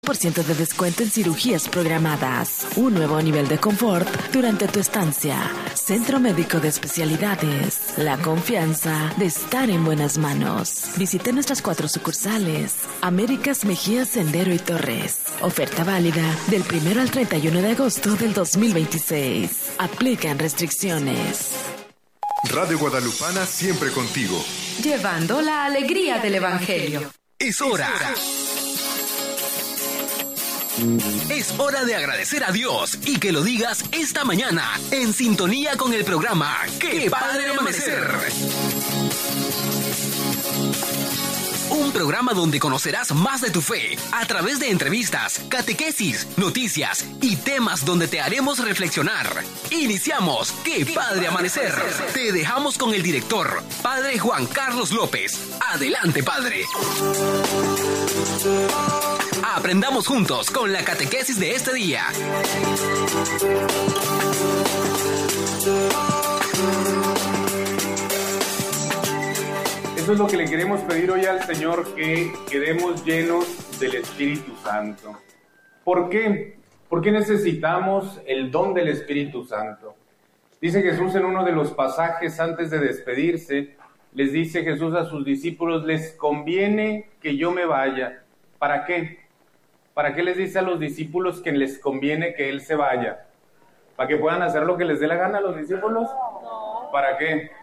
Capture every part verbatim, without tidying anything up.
por ciento de descuento en cirugías programadas. Un nuevo nivel de confort durante tu estancia. Centro Médico de Especialidades. La confianza de estar en buenas manos. Visite nuestras cuatro sucursales. Américas, Mejía, Sendero y Torres. Oferta válida del primero al treinta y uno de agosto del dos mil veintiséis. Aplican restricciones. Radio Guadalupana siempre contigo. Llevando la alegría del Evangelio. Es hora. Es hora de agradecer a Dios y que lo digas esta mañana en sintonía con el programa ¡Qué Padre Amanecer! Un programa donde conocerás más de tu fe a través de entrevistas, catequesis, noticias y temas donde te haremos reflexionar. Iniciamos ¡Qué Padre Amanecer! Te dejamos con el director, Padre Juan Carlos López. Adelante, Padre. Aprendamos juntos con la catequesis de este día. Eso es lo que le queremos pedir hoy al Señor, que quedemos llenos del Espíritu Santo. ¿Por qué? ¿Por qué necesitamos el don del Espíritu Santo? Dice Jesús en uno de los pasajes antes de despedirse, les dice Jesús a sus discípulos, les conviene que yo me vaya. ¿Para qué? ¿Para qué les dice a los discípulos que les conviene que Él se vaya? ¿Para que puedan hacer lo que les dé la gana a los discípulos? ¿Para qué?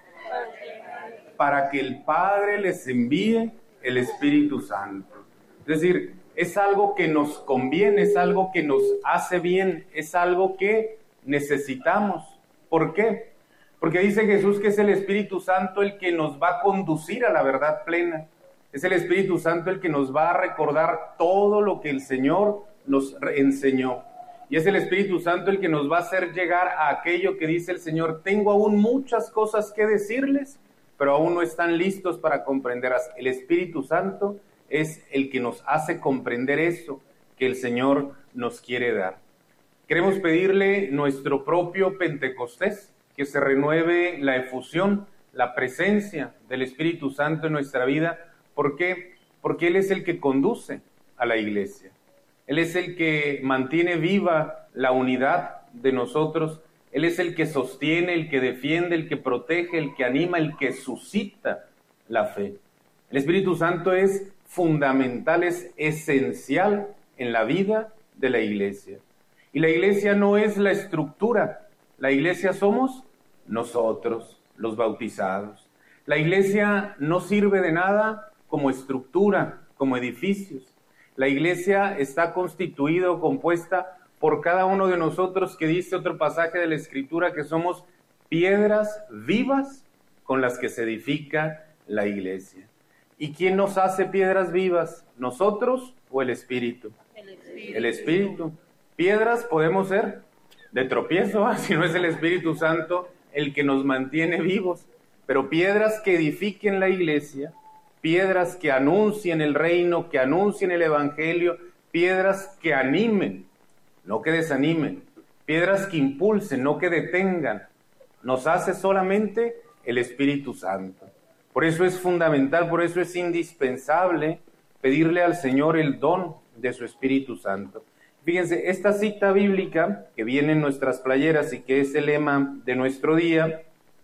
Para que el Padre les envíe el Espíritu Santo. Es decir, es algo que nos conviene, es algo que nos hace bien, es algo que necesitamos. ¿Por qué? Porque dice Jesús que es el Espíritu Santo el que nos va a conducir a la verdad plena. Es el Espíritu Santo el que nos va a recordar todo lo que el Señor nos enseñó. Y es el Espíritu Santo el que nos va a hacer llegar a aquello que dice el Señor, tengo aún muchas cosas que decirles, pero aún no están listos para comprenderlas. El Espíritu Santo es el que nos hace comprender eso que el Señor nos quiere dar. Queremos pedirle nuestro propio Pentecostés, que se renueve la efusión, la presencia del Espíritu Santo en nuestra vida. ¿Por qué? Porque Él es el que conduce a la iglesia. Él es el que mantiene viva la unidad de nosotros. Él es el que sostiene, el que defiende, el que protege, el que anima, el que suscita la fe. El Espíritu Santo es fundamental, es esencial en la vida de la iglesia. Y la iglesia no es la estructura. La iglesia somos nosotros, los bautizados. La iglesia no sirve de nada como estructura, como edificios. La iglesia está constituida o compuesta por cada uno de nosotros, que dice otro pasaje de la Escritura, que somos piedras vivas con las que se edifica la iglesia. ¿Y quién nos hace piedras vivas? ¿Nosotros o el Espíritu? El Espíritu. El Espíritu. Piedras podemos ser de tropiezo, ¿eh? Si no es el Espíritu Santo el que nos mantiene vivos. Pero piedras que edifiquen la iglesia, piedras que anuncien el reino, que anuncien el evangelio, piedras que animen, no que desanimen, piedras que impulsen, no que detengan, nos hace solamente el Espíritu Santo. Por eso es fundamental, por eso es indispensable pedirle al Señor el don de su Espíritu Santo. Fíjense, esta cita bíblica que viene en nuestras playeras y que es el lema de nuestro día,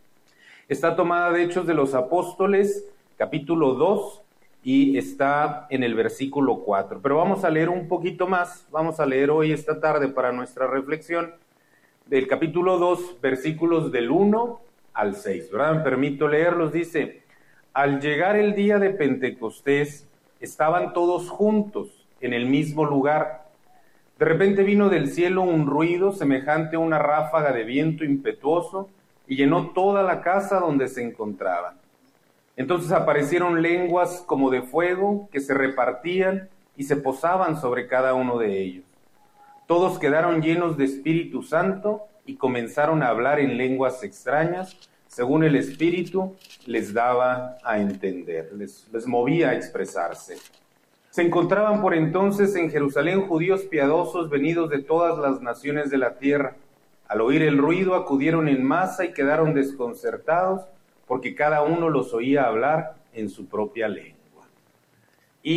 está tomada de Hechos de los Apóstoles, capítulo dos, y está en el versículo cuatro. Pero vamos a leer un poquito más, vamos a leer hoy, esta tarde, para nuestra reflexión, del capítulo dos, versículos del uno al seis, ¿verdad? Me permito leerlos. Dice, al llegar el día de Pentecostés, estaban todos juntos en el mismo lugar. De repente vino del cielo un ruido semejante a una ráfaga de viento impetuoso y llenó toda la casa donde se encontraban. Entonces aparecieron lenguas como de fuego que se repartían y se posaban sobre cada uno de ellos. Todos quedaron llenos de Espíritu Santo y comenzaron a hablar en lenguas extrañas, según el Espíritu les daba a entender, les, les movía a expresarse. Se encontraban por entonces en Jerusalén judíos piadosos venidos de todas las naciones de la tierra. Al oír el ruido acudieron en masa y quedaron desconcertados, porque cada uno los oía hablar en su propia lengua. Y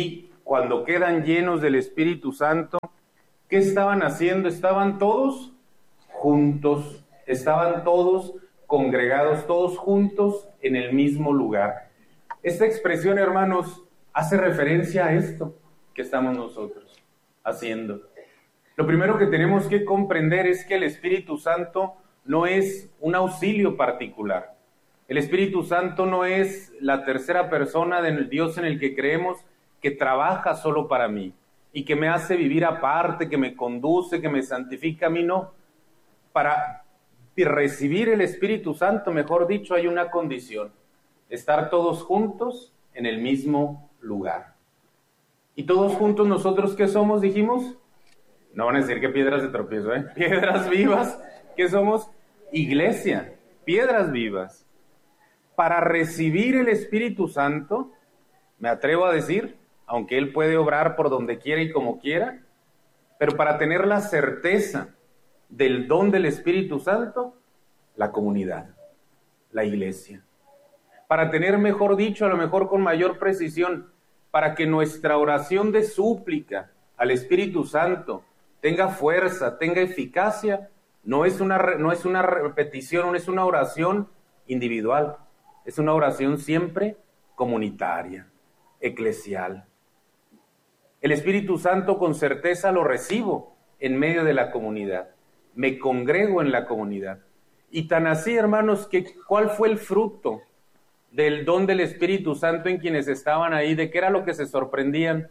cuando quedan llenos del Espíritu Santo, ¿qué estaban haciendo? Estaban todos juntos, estaban todos congregados, todos juntos en el mismo lugar. Esta expresión, hermanos, hace referencia a esto que estamos nosotros haciendo. Lo primero que tenemos que comprender es que el Espíritu Santo no es un auxilio particular. El Espíritu Santo no es la tercera persona del Dios en el que creemos que trabaja solo para mí y que me hace vivir aparte, que me conduce, que me santifica. A mí no. Para recibir el Espíritu Santo, mejor dicho, hay una condición: estar todos juntos en el mismo lugar. ¿Y todos juntos nosotros qué somos, dijimos? No van a decir que piedras de tropiezo, ¿eh? Piedras vivas. ¿Qué somos? Iglesia, piedras vivas. Para recibir el Espíritu Santo, me atrevo a decir, aunque Él puede obrar por donde quiera y como quiera, pero para tener la certeza del don del Espíritu Santo, la comunidad, la iglesia. Para tener, mejor dicho, a lo mejor con mayor precisión, para que nuestra oración de súplica al Espíritu Santo tenga fuerza, tenga eficacia, no es una, no es una repetición, no es una oración individual, es una oración siempre comunitaria, eclesial. El Espíritu Santo con certeza lo recibo en medio de la comunidad, me congrego en la comunidad. Y tan así, hermanos, que ¿cuál fue el fruto del don del Espíritu Santo en quienes estaban ahí? ¿De qué era lo que se sorprendían?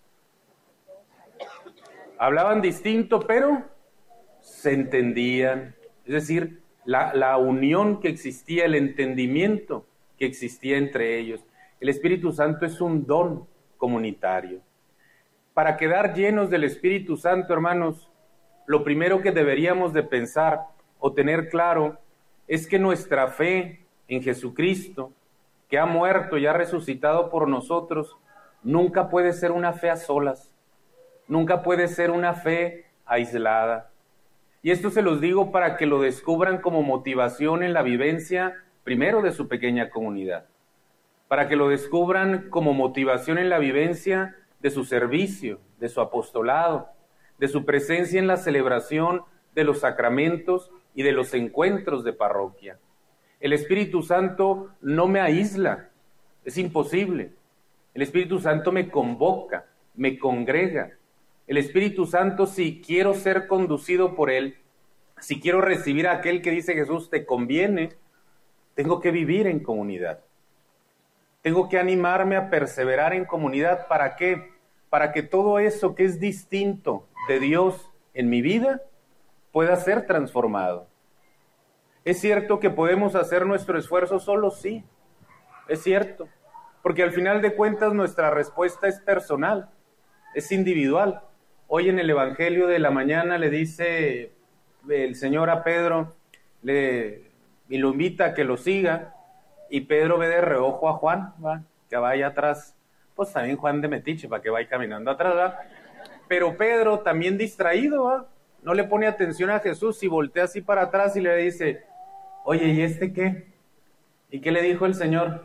Hablaban distinto, pero se entendían. Es decir, la, la unión que existía, el entendimiento que existía entre ellos. El Espíritu Santo es un don comunitario. Para quedar llenos del Espíritu Santo, hermanos, lo primero que deberíamos de pensar o tener claro es que nuestra fe en Jesucristo, que ha muerto y ha resucitado por nosotros, nunca puede ser una fe a solas. Nunca puede ser una fe aislada. Y esto se los digo para que lo descubran como motivación en la vivencia, primero de su pequeña comunidad. Para que lo descubran como motivación en la vivencia de su servicio, de su apostolado, de su presencia en la celebración de los sacramentos y de los encuentros de parroquia. El Espíritu Santo no me aísla, es imposible. El Espíritu Santo me convoca, me congrega. El Espíritu Santo, si quiero ser conducido por Él, si quiero recibir a aquel que dice Jesús, te conviene, tengo que vivir en comunidad. Tengo que animarme a perseverar en comunidad. ¿Para qué? Para que todo eso que es distinto de Dios en mi vida pueda ser transformado. ¿Es cierto que podemos hacer nuestro esfuerzo solos? Sí, es cierto. Porque al final de cuentas nuestra respuesta es personal, es individual. Hoy en el Evangelio de la mañana le dice el Señor a Pedro, le, y lo invita a que lo siga, y Pedro ve de reojo a Juan, ¿va? Que vaya atrás. Pues también Juan de metiche, para que vaya caminando atrás, ¿va? Pero Pedro también distraído, ¿va? No le pone atención a Jesús y voltea así para atrás y le dice, oye, ¿y este qué? ¿Y qué le dijo el Señor?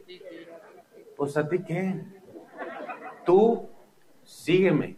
Pues ¿a ti qué? Tú sígueme.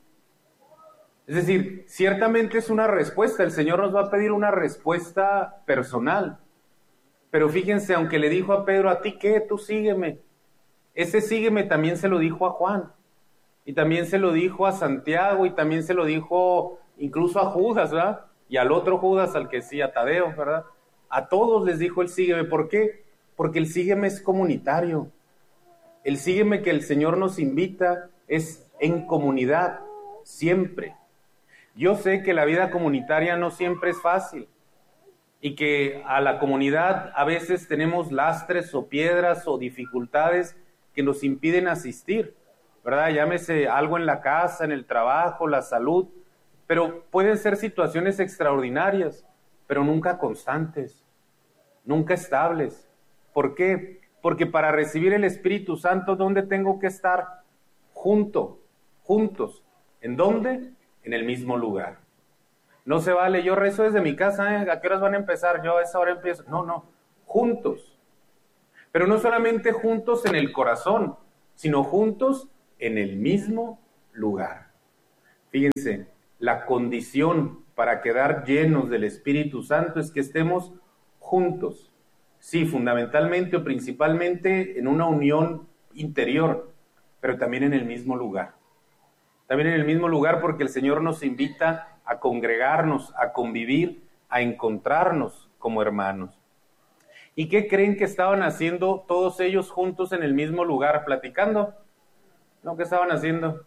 Es decir, ciertamente es una respuesta, el Señor nos va a pedir una respuesta personal. Pero fíjense, aunque le dijo a Pedro, ¿a ti qué? Tú sígueme. Ese sígueme también se lo dijo a Juan. Y también se lo dijo a Santiago, y también se lo dijo incluso a Judas, ¿verdad? Y al otro Judas, al que sí, a Tadeo, ¿verdad? A todos les dijo el sígueme. ¿Por qué? Porque el sígueme es comunitario. El sígueme que el Señor nos invita es en comunidad, siempre. Yo sé que la vida comunitaria no siempre es fácil y que a la comunidad a veces tenemos lastres o piedras o dificultades que nos impiden asistir, ¿verdad? Llámese algo en la casa, en el trabajo, la salud, pero pueden ser situaciones extraordinarias, pero nunca constantes, nunca estables. ¿Por qué? Porque para recibir el Espíritu Santo, ¿dónde tengo que estar? Junto, juntos. ¿En dónde? En el mismo lugar. No se vale, yo rezo desde mi casa, ¿eh? ¿A qué horas van a empezar? Yo a esa hora empiezo. No, no, juntos. Pero no solamente juntos en el corazón, sino juntos en el mismo lugar. Fíjense, la condición para quedar llenos del Espíritu Santo es que estemos juntos. Sí, fundamentalmente o principalmente en una unión interior, pero también en el mismo lugar. También en el mismo lugar porque el Señor nos invita a congregarnos, a convivir, a encontrarnos como hermanos. ¿Y qué creen que estaban haciendo todos ellos juntos en el mismo lugar, platicando? ¿No? ¿Qué estaban haciendo?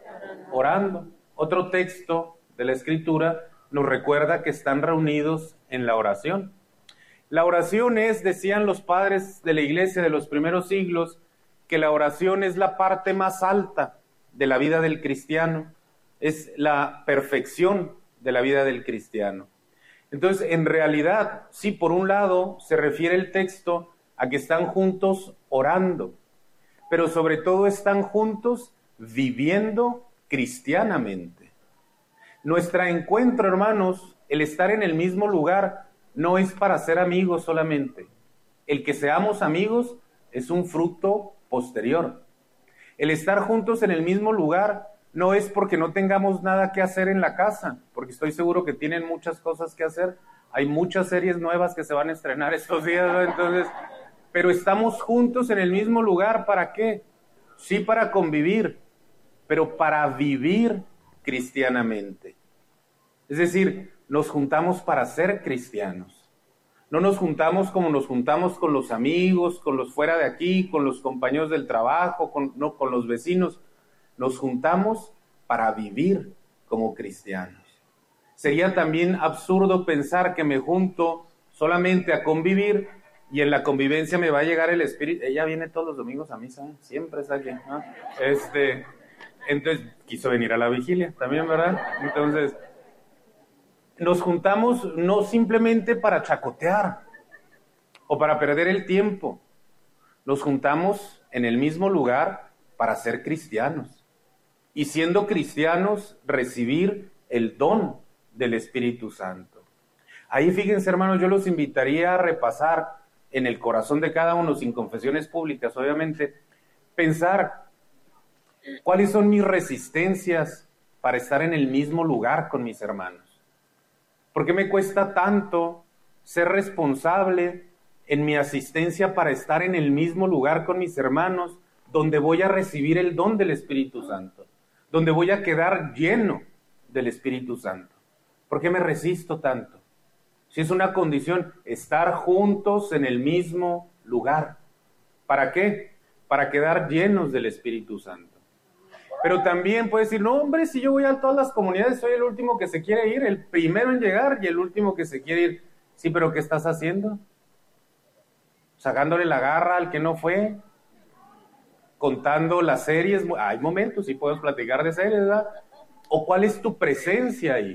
Orando. Otro texto de la Escritura nos recuerda que están reunidos en la oración. La oración es, decían los padres de la iglesia de los primeros siglos, que la oración es la parte más alta de la vida del cristiano, es la perfección de la vida del cristiano. Entonces, en realidad, sí, por un lado, se refiere el texto a que están juntos orando, pero sobre todo están juntos viviendo cristianamente. Nuestro encuentro, hermanos, el estar en el mismo lugar, no es para ser amigos solamente. El que seamos amigos es un fruto posterior. El estar juntos en el mismo lugar no es porque no tengamos nada que hacer en la casa, porque estoy seguro que tienen muchas cosas que hacer. Hay muchas series nuevas que se van a estrenar estos días, ¿no? Entonces, pero estamos juntos en el mismo lugar, ¿para qué? Sí, para convivir, pero para vivir cristianamente. Es decir, nos juntamos para ser cristianos. No nos juntamos como nos juntamos con los amigos, con los fuera de aquí, con los compañeros del trabajo, con, no, con los vecinos. Nos juntamos para vivir como cristianos. Sería también absurdo pensar que me junto solamente a convivir y en la convivencia me va a llegar el Espíritu. Ella viene todos los domingos a misa, ¿eh? Siempre está aquí, ¿no? Este, entonces, quiso venir a la vigilia también, ¿verdad? Entonces, nos juntamos no simplemente para chacotear o para perder el tiempo. Nos juntamos en el mismo lugar para ser cristianos. Y siendo cristianos, recibir el don del Espíritu Santo. Ahí fíjense, hermanos, yo los invitaría a repasar en el corazón de cada uno, sin confesiones públicas, obviamente, pensar cuáles son mis resistencias para estar en el mismo lugar con mis hermanos. ¿Por qué me cuesta tanto ser responsable en mi asistencia para estar en el mismo lugar con mis hermanos, donde voy a recibir el don del Espíritu Santo, donde voy a quedar lleno del Espíritu Santo? ¿Por qué me resisto tanto? Si es una condición, estar juntos en el mismo lugar. ¿Para qué? Para quedar llenos del Espíritu Santo. Pero también puedes decir, no, hombre, si yo voy a todas las comunidades, soy el último que se quiere ir, el primero en llegar y el último que se quiere ir. Sí, pero ¿qué estás haciendo? ¿Sacándole la garra al que no fue? ¿Contando las series? Hay momentos, sí podemos platicar de series, ¿verdad? ¿O cuál es tu presencia ahí?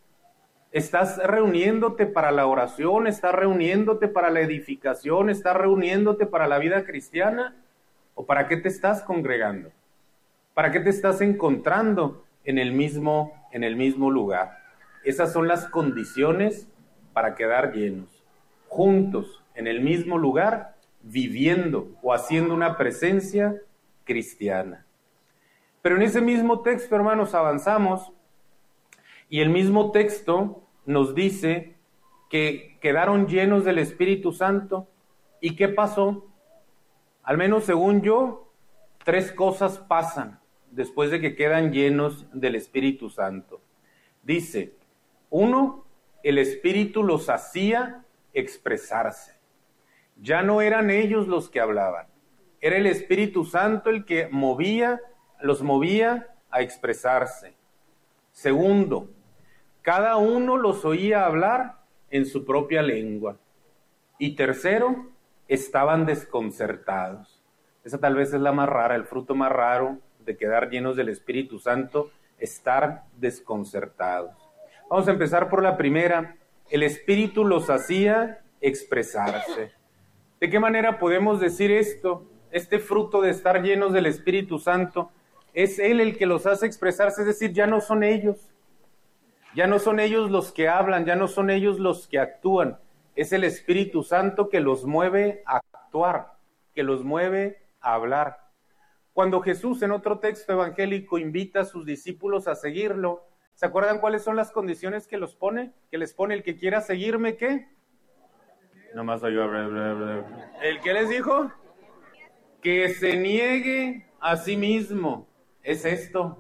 ¿Estás reuniéndote para la oración? ¿Estás reuniéndote para la edificación? ¿Estás reuniéndote para la vida cristiana? ¿O para qué te estás congregando? ¿Para qué te estás encontrando en el mismo, en el mismo lugar? Esas son las condiciones para quedar llenos. Juntos, en el mismo lugar, viviendo o haciendo una presencia cristiana. Pero en ese mismo texto, hermanos, avanzamos y el mismo texto nos dice que quedaron llenos del Espíritu Santo. ¿Y qué pasó? Al menos según yo, tres cosas pasan después de que quedan llenos del Espíritu Santo. Dice, uno, el Espíritu los hacía expresarse. Ya no eran ellos los que hablaban, era el Espíritu Santo el que movía, los movía a expresarse. Segundo, cada uno los oía hablar en su propia lengua. Y tercero, estaban desconcertados. Esa tal vez es la más rara, el fruto más raro de quedar llenos del Espíritu Santo, estar desconcertados. Vamos a empezar por la primera. El Espíritu los hacía expresarse. ¿De qué manera podemos decir esto? Este fruto de estar llenos del Espíritu Santo, es Él el que los hace expresarse, es decir, ya no son ellos. Ya no son ellos los que hablan, ya no son ellos los que actúan. Es el Espíritu Santo que los mueve a actuar, que los mueve a hablar. Cuando Jesús en otro texto evangélico invita a sus discípulos a seguirlo, ¿se acuerdan cuáles son las condiciones que los pone? Que les pone: el que quiera seguirme, ¿qué? Nomás oyó. ¿El qué les dijo? Que se niegue a sí mismo. Es esto.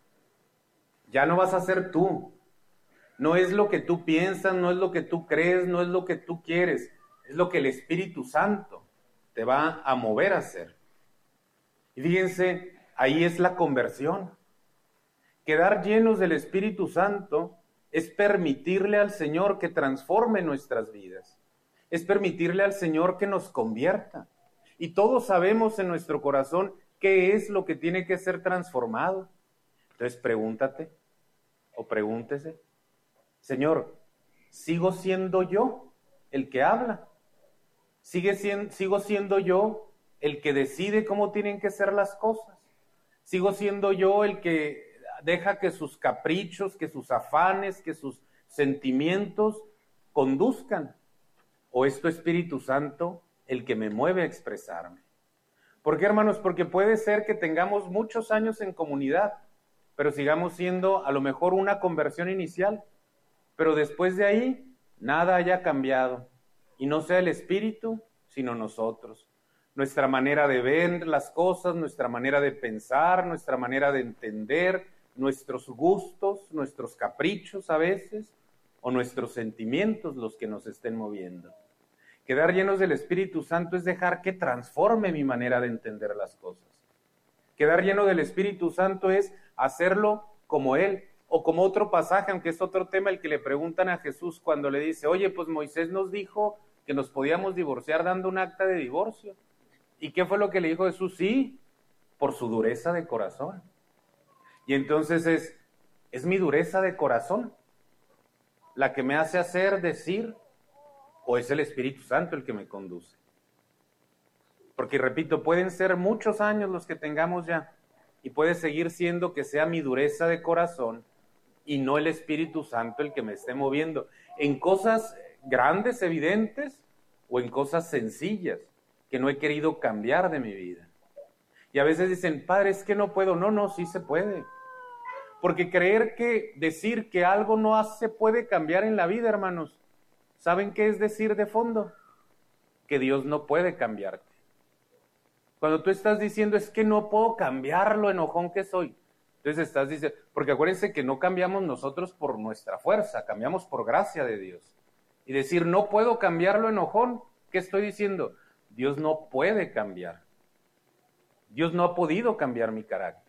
Ya no vas a ser tú. No es lo que tú piensas, no es lo que tú crees, no es lo que tú quieres. Es lo que el Espíritu Santo te va a mover a hacer. Y fíjense, ahí es la conversión. Quedar llenos del Espíritu Santo es permitirle al Señor que transforme nuestras vidas. Es permitirle al Señor que nos convierta. Y todos sabemos en nuestro corazón qué es lo que tiene que ser transformado. Entonces pregúntate o pregúntese: Señor, ¿sigo siendo yo el que habla? ¿Sigue siendo, ¿Sigo siendo yo el que decide cómo tienen que ser las cosas? ¿Sigo siendo yo el que deja que sus caprichos, que sus afanes, que sus sentimientos conduzcan? ¿O es tu Espíritu Santo el que me mueve a expresarme? ¿Por qué, hermanos? Porque puede ser que tengamos muchos años en comunidad, pero sigamos siendo a lo mejor una conversión inicial, pero después de ahí nada haya cambiado, y no sea el Espíritu, sino nosotros. Nuestra manera de ver las cosas, nuestra manera de pensar, nuestra manera de entender, nuestros gustos, nuestros caprichos a veces, o nuestros sentimientos los que nos estén moviendo. Quedar llenos del Espíritu Santo es dejar que transforme mi manera de entender las cosas. Quedar lleno del Espíritu Santo es hacerlo como Él, o como otro pasaje, aunque es otro tema, el que le preguntan a Jesús cuando le dice: oye, pues Moisés nos dijo que nos podíamos divorciar dando un acta de divorcio. ¿Y qué fue lo que le dijo Jesús? Sí, por su dureza de corazón. Y entonces es, es mi dureza de corazón la que me hace hacer, decir, o es el Espíritu Santo el que me conduce. Porque repito, pueden ser muchos años los que tengamos ya, y puede seguir siendo que sea mi dureza de corazón y no el Espíritu Santo el que me esté moviendo en cosas grandes, evidentes, o en cosas sencillas que no he querido cambiar de mi vida. Y a veces dicen: padre, es que no puedo. No, no, sí se puede. Porque creer que decir que algo no se puede cambiar en la vida, hermanos, ¿saben qué es decir de fondo? Que Dios no puede cambiarte. Cuando tú estás diciendo: es que no puedo cambiar lo enojón que soy, entonces estás diciendo, porque acuérdense que no cambiamos nosotros por nuestra fuerza, cambiamos por gracia de Dios. Y decir: no puedo cambiar lo enojón, ¿qué estoy diciendo? Dios no puede cambiar. Dios no ha podido cambiar mi carácter.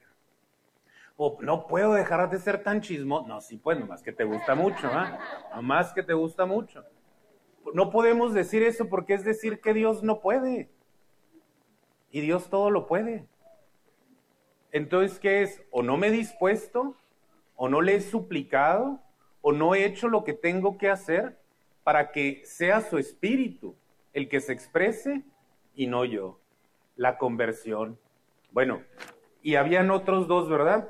O no puedo dejar de ser tan chismoso. No, sí, pues, nomás que te gusta mucho, ¿ah? ¿eh? Nomás que te gusta mucho. No podemos decir eso porque es decir que Dios no puede. Y Dios todo lo puede. Entonces, ¿qué es? O no me he dispuesto, o no le he suplicado, o no he hecho lo que tengo que hacer para que sea su Espíritu el que se exprese y no yo. La conversión. Bueno, y habían otros dos, ¿verdad?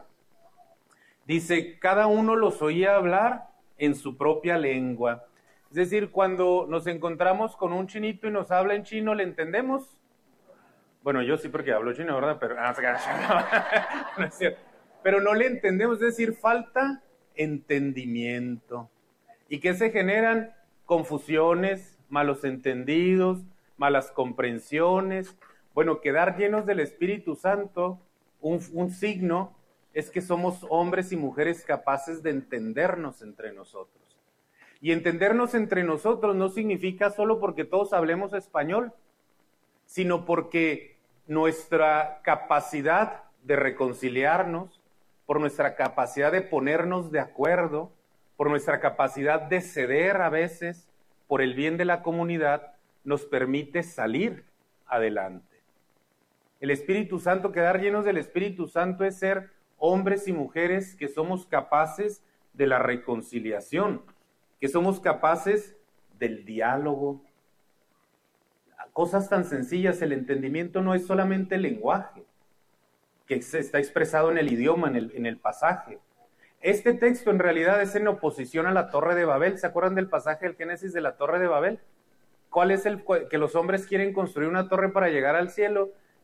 Dice: cada uno los oía hablar en su propia lengua. Es decir, cuando nos encontramos con un chinito y nos habla en chino, ¿le entendemos? Bueno, yo sí, porque hablo chino, ¿verdad? Pero no es cierto. Pero no le entendemos, es decir, falta entendimiento. ¿Y qué se generan? Confusiones, malos entendidos, malas comprensiones. Bueno, quedar llenos del Espíritu Santo, un, un signo es que somos hombres y mujeres capaces de entendernos entre nosotros. Y entendernos entre nosotros no significa solo porque todos hablemos español, sino porque nuestra capacidad de reconciliarnos, por nuestra capacidad de ponernos de acuerdo, por nuestra capacidad de ceder a veces por el bien de la comunidad, nos permite salir adelante. El Espíritu Santo, quedar llenos del Espíritu Santo es ser hombres y mujeres que somos capaces de la reconciliación, que somos capaces del diálogo. Cosas tan sencillas, el entendimiento no es solamente el lenguaje, que está expresado en el idioma, en el, en el pasaje. Este texto en realidad es en oposición a la Torre de Babel. ¿Se acuerdan del pasaje del Génesis de la Torre de Babel? ¿Cuál es el que los hombres quieren construir una torre para llegar al cielo?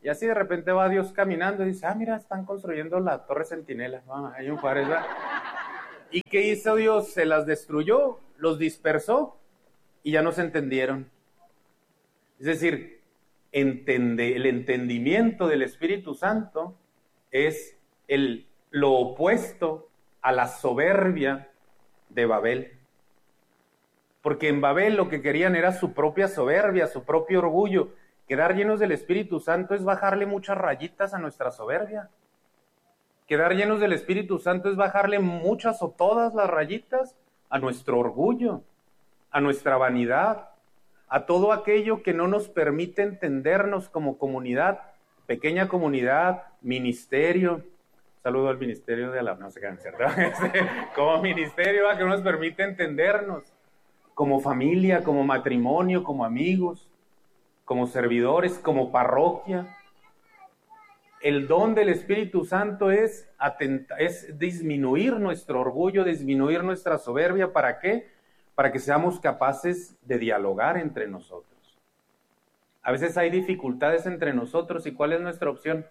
Y así de repente va Dios caminando y dice, ah, mira, están construyendo la Torre Centinela. Ah, hay un Juárez, ¿verdad? ¿Y qué hizo Dios? Se las destruyó, los dispersó y ya no se entendieron. Es decir, entende, el entendimiento del Espíritu Santo es el, lo opuesto a la soberbia de Babel. Porque en Babel lo que querían era su propia soberbia, su propio orgullo. Quedar llenos del Espíritu Santo es bajarle muchas rayitas a nuestra soberbia. Quedar llenos del Espíritu Santo es bajarle muchas o todas las rayitas a nuestro orgullo, a nuestra vanidad, a todo aquello que no nos permite entendernos como comunidad, pequeña comunidad, ministerio. Saludo al ministerio de la... No sé qué, ¿cierto? Como ministerio, que no nos permite entendernos, como familia, como matrimonio, como amigos, como servidores, como parroquia. El don del Espíritu Santo es, atenta, es disminuir nuestro orgullo, disminuir nuestra soberbia. ¿Para qué? Para que seamos capaces de dialogar entre nosotros. A veces hay dificultades entre nosotros, ¿y cuál es nuestra opción?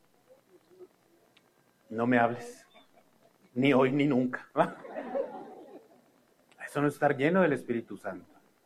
No me hables, ni hoy ni nunca. Eso no es estar lleno del Espíritu Santo.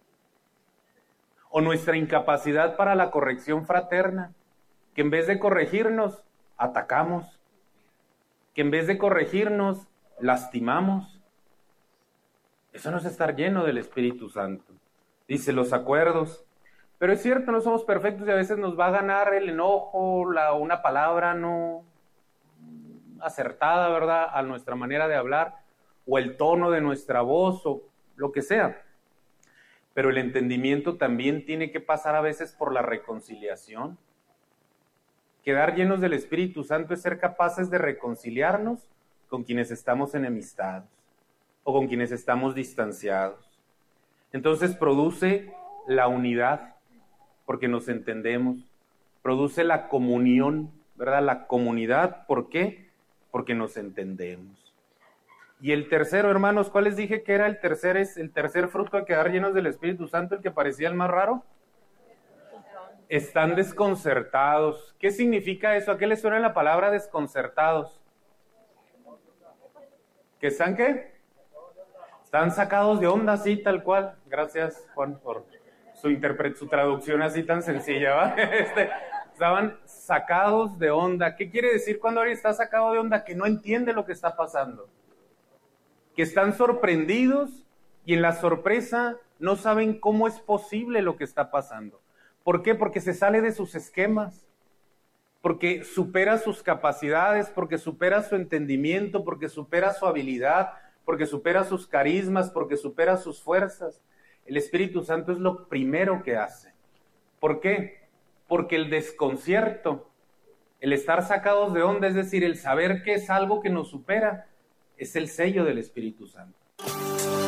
O nuestra incapacidad para la corrección fraterna, que en vez de corregirnos, atacamos, que en vez de corregirnos, lastimamos. Eso no es estar lleno del Espíritu Santo. Dice, los acuerdos. Pero es cierto, no somos perfectos y a veces nos va a ganar el enojo, la, una palabra no acertada, ¿verdad?, a nuestra manera de hablar, o el tono de nuestra voz, o lo que sea. Pero el entendimiento también tiene que pasar a veces por la reconciliación. Quedar llenos del Espíritu Santo es ser capaces de reconciliarnos con quienes estamos enemistados o con quienes estamos distanciados. Entonces produce la unidad, porque nos entendemos. Produce la comunión, ¿verdad? La comunidad, ¿por qué? Porque nos entendemos. Y el tercero, hermanos, ¿cuál les dije que era el tercer, es el tercer fruto de quedar llenos del Espíritu Santo, el que parecía el más raro? Están desconcertados. ¿Qué significa eso? ¿A qué les suena la palabra desconcertados? ¿Que están qué? Están sacados de onda, así, tal cual. Gracias, Juan, por su interpret, su traducción así tan sencilla, ¿va? Este, estaban sacados de onda. ¿Qué quiere decir cuando alguien está sacado de onda? Que no entiende lo que está pasando. Que están sorprendidos y en la sorpresa no saben cómo es posible lo que está pasando. ¿Por qué? Porque se sale de sus esquemas, porque supera sus capacidades, porque supera su entendimiento, porque supera su habilidad, porque supera sus carismas, porque supera sus fuerzas. El Espíritu Santo es lo primero que hace. ¿Por qué? Porque el desconcierto, el estar sacados de onda, es decir, el saber que es algo que nos supera, es el sello del Espíritu Santo.